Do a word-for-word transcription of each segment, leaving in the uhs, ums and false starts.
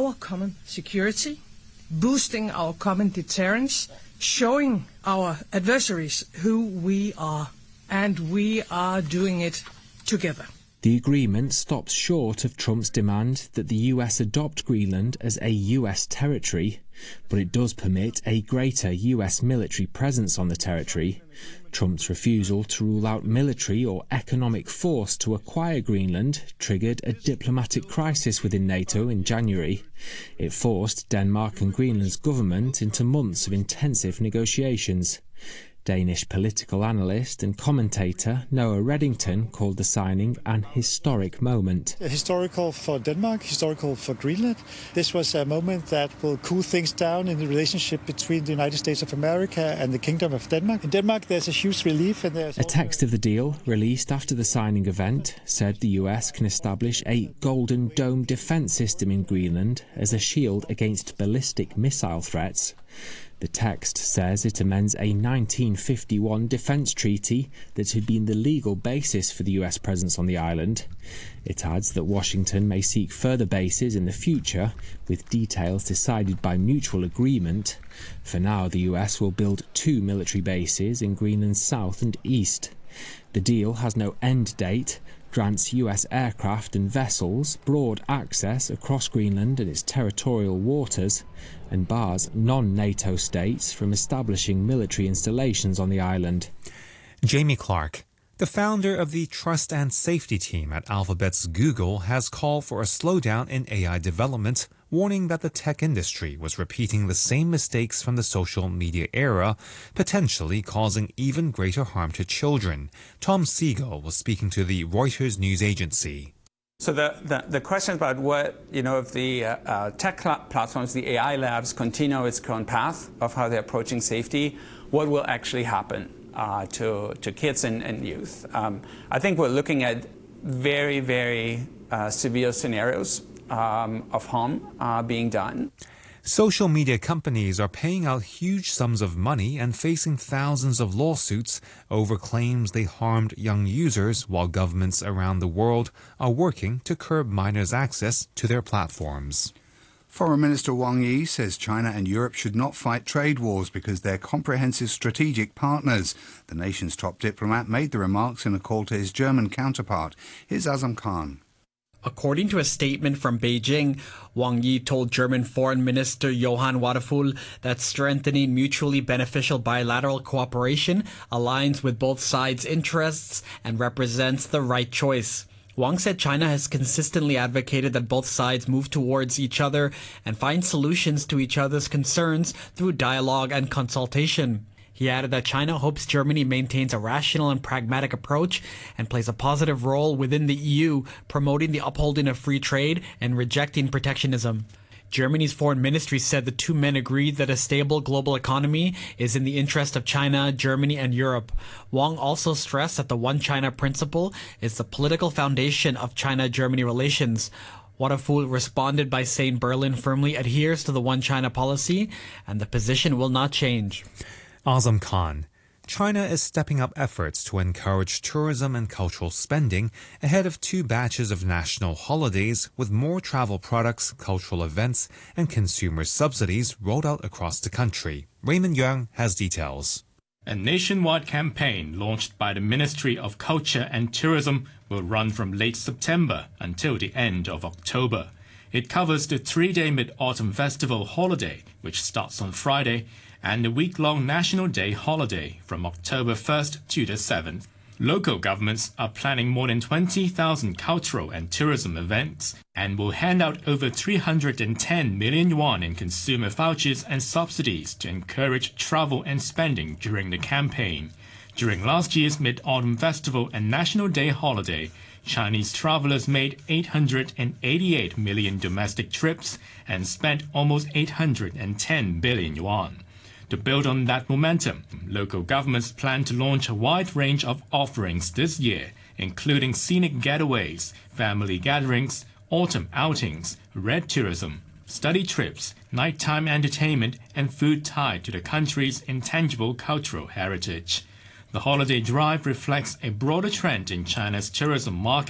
our common security, boosting our common deterrence, showing our adversaries who we are, and we are doing it together. The agreement stops short of Trump's demand that the U S adopt Greenland as a U S territory, but it does permit a greater U S military presence on the territory. Trump's refusal to rule out military or economic force to acquire Greenland triggered a diplomatic crisis within NATO in January. It forced Denmark and Greenland's government into months of intensive negotiations. Danish political analyst and commentator Noah Reddington called the signing an historic moment. Historical for Denmark, historical for Greenland. This was a moment that will cool things down in the relationship between the United States of America and the Kingdom of Denmark. In Denmark, there's a huge relief. And there's a text of the deal, released after the signing event, said the U S can establish a Golden Dome defence system in Greenland as a shield against ballistic missile threats. The text says it amends a nineteen fifty-one defence treaty that had been the legal basis for the U S presence on the island. It adds that Washington may seek further bases in the future, with details decided by mutual agreement. For now, the U S will build two military bases in Greenland's south and east. The deal has no end date, grants U S aircraft and vessels broad access across Greenland and its territorial waters, and bars non-NATO states from establishing military installations on the island. Jamie Clark, the founder of the Trust and Safety team at Alphabet's Google, has called for a slowdown in A I development, warning that the tech industry was repeating the same mistakes from the social media era, potentially causing even greater harm to children. Tom Siegel was speaking to the Reuters news agency. So the, the, the question about what, you know, if the uh, uh, tech platforms, the A I labs continue its current path of how they're approaching safety, what will actually happen uh, to, to kids and, and youth? Um, I think we're looking at very, very uh, severe scenarios um, of harm uh, being done. Social media companies are paying out huge sums of money and facing thousands of lawsuits over claims they harmed young users, while governments around the world are working to curb minors' access to their platforms. Foreign Minister Wang Yi says China and Europe should not fight trade wars because they're comprehensive strategic partners. The nation's top diplomat made the remarks in a call to his German counterpart. Here's Azam Khan. According to a statement from Beijing, Wang Yi told German Foreign Minister Johann Wadephul that strengthening mutually beneficial bilateral cooperation aligns with both sides' interests and represents the right choice. Wang said China has consistently advocated that both sides move towards each other and find solutions to each other's concerns through dialogue and consultation. He added that China hopes Germany maintains a rational and pragmatic approach and plays a positive role within the E U, promoting the upholding of free trade and rejecting protectionism. Germany's foreign ministry said the two men agreed that a stable global economy is in the interest of China, Germany, and Europe. Wang also stressed that the One China principle is the political foundation of China-Germany relations. Wadephul responded by saying Berlin firmly adheres to the One China policy and the position will not change. Azam Khan. China is stepping up efforts to encourage tourism and cultural spending ahead of two batches of national holidays, with more travel products, cultural events, and consumer subsidies rolled out across the country. Raymond Young has details. A nationwide campaign launched by the Ministry of Culture and Tourism will run from late September until the end of October. It covers the three-day Mid-Autumn Festival holiday, which starts on Friday, and the week-long National Day holiday from October first to the seventh. Local governments are planning more than twenty thousand cultural and tourism events and will hand out over three hundred ten million yuan in consumer vouchers and subsidies to encourage travel and spending during the campaign. During last year's Mid-Autumn Festival and National Day holiday, Chinese travelers made eight hundred eighty-eight million domestic trips and spent almost eight hundred ten billion yuan. To build on that momentum, local governments plan to launch a wide range of offerings this year, including scenic getaways, family gatherings, autumn outings, red tourism, study trips, nighttime entertainment, and food tied to the country's intangible cultural heritage. The holiday drive reflects a broader trend in China's tourism market,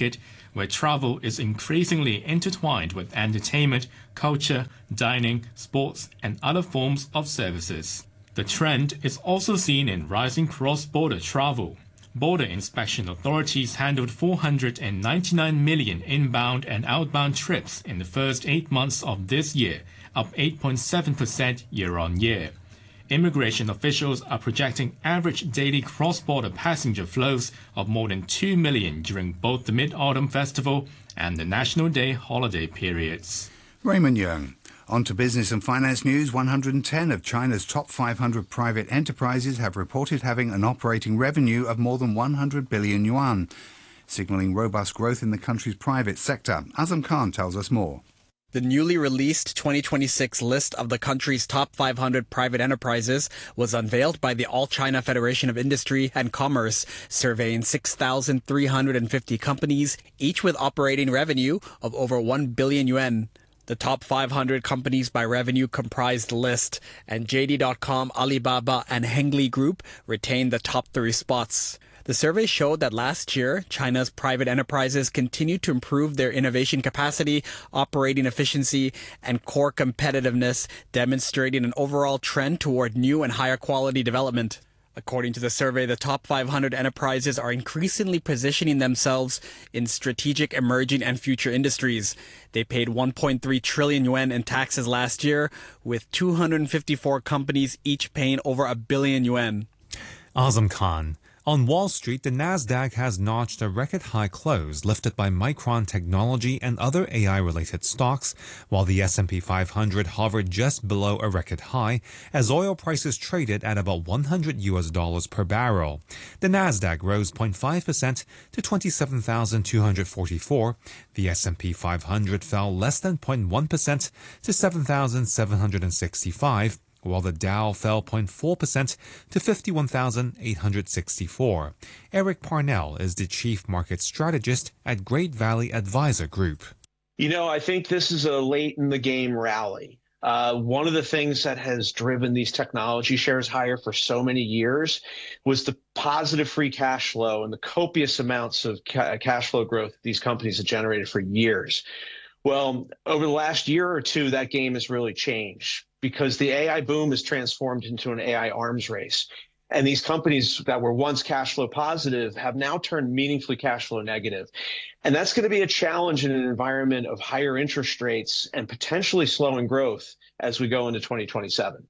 where travel is increasingly intertwined with entertainment, culture, dining, sports, and other forms of services. The trend is also seen in rising cross-border travel. Border inspection authorities handled four hundred ninety-nine million inbound and outbound trips in the first eight months of this year, up eight point seven percent year-on-year. Immigration officials are projecting average daily cross-border passenger flows of more than two million during both the Mid-Autumn Festival and the National Day holiday periods. Raymond Young. On to business and finance news. one hundred ten of China's top five hundred private enterprises have reported having an operating revenue of more than one hundred billion yuan, signalling robust growth in the country's private sector. Azam Khan tells us more. The newly released twenty twenty-six list of the country's top five hundred private enterprises was unveiled by the All China Federation of Industry and Commerce, surveying six thousand three hundred fifty companies, each with operating revenue of over one billion yuan. The top five hundred companies by revenue comprised the list, and J D dot com, Alibaba, and Hengli Group retained the top three spots. The survey showed that last year, China's private enterprises continued to improve their innovation capacity, operating efficiency, and core competitiveness, demonstrating an overall trend toward new and higher quality development. According to the survey, the top five hundred enterprises are increasingly positioning themselves in strategic emerging and future industries. They paid one point three trillion yuan in taxes last year, with two hundred fifty-four companies each paying over a billion yuan. Azam Khan. On Wall Street, the Nasdaq has notched a record-high close lifted by Micron Technology and other A I-related stocks, while the S and P five hundred hovered just below a record high as oil prices traded at about one hundred U S dollars per barrel. The Nasdaq rose zero point five percent to twenty-seven thousand two hundred forty-four. The S and P five hundred fell less than zero point one percent to seven thousand seven hundred sixty-five. While the Dow fell zero point four percent to fifty-one thousand eight hundred sixty-four. Eric Parnell is the chief market strategist at Great Valley Advisor Group. You know, I think this is a late-in-the-game rally. Uh, one of the things that has driven these technology shares higher for so many years was the positive free cash flow and the copious amounts of ca- cash flow growth these companies have generated for years. Well, over the last year or two, that game has really changed, because the A I boom has transformed into an A I arms race. And these companies that were once cash flow positive have now turned meaningfully cash flow negative. And that's going to be a challenge in an environment of higher interest rates and potentially slowing growth as we go into twenty twenty-seven.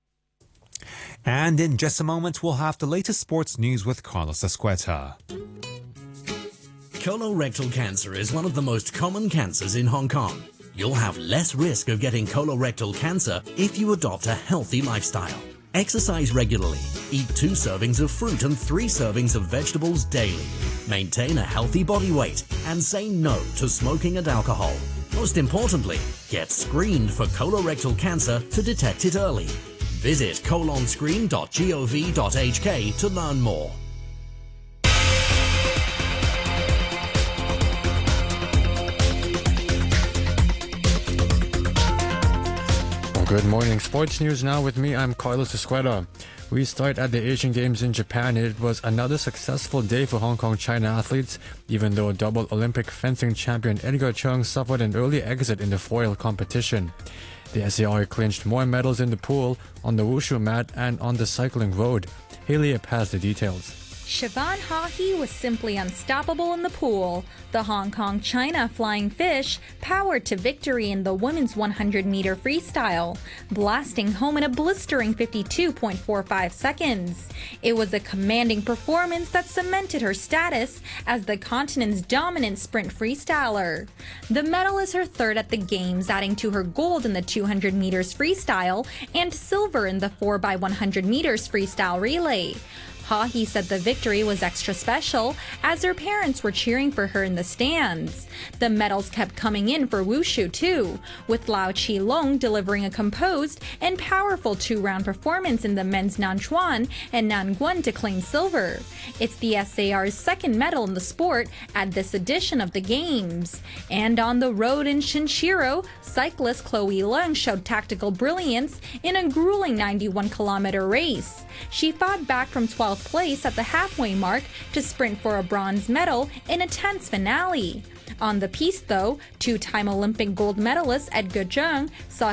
And in just a moment, we'll have the latest sports news with Carlos Escueta. Colorectal cancer is one of the most common cancers in Hong Kong. You'll have less risk of getting colorectal cancer if you adopt a healthy lifestyle. Exercise regularly, eat two servings of fruit and three servings of vegetables daily. Maintain a healthy body weight and say no to smoking and alcohol. Most importantly, get screened for colorectal cancer to detect it early. Visit colon screen dot gov dot h k to learn more. Good morning. Sports news now with me. I'm Carlos Escueta. We start at the Asian Games in Japan. It was another successful day for Hong Kong China athletes, even though double Olympic fencing champion Edgar Cheung suffered an early exit in the foil competition. The S A R clinched more medals in the pool, on the wushu mat, and on the cycling road. Haley has the details. Siobhan Haughey was simply unstoppable in the pool. The Hong Kong China Flying Fish powered to victory in the women's one hundred meter freestyle, blasting home in a blistering fifty-two point four five seconds. It was a commanding performance that cemented her status as the continent's dominant sprint freestyler. The medal is her third at the Games, adding to her gold in the two hundred meters freestyle and silver in the four by one hundred meters freestyle relay. Haughey said the victory was extra special as her parents were cheering for her in the stands. The medals kept coming in for wushu too, with Lau Chi Long delivering a composed and powerful two-round performance in the men's Nanchuan and Nanguan to claim silver. It's the S A R's second medal in the sport at this edition of the Games. And on the road in Shinshiro, cyclist Chloe Leung showed tactical brilliance in a grueling ninety-one kilometer race. She fought back from twelfth twelfth place at the halfway mark to sprint for a bronze medal in a tense finale. On the piste, though, two-time Olympic gold medalist Edgar Zheng saw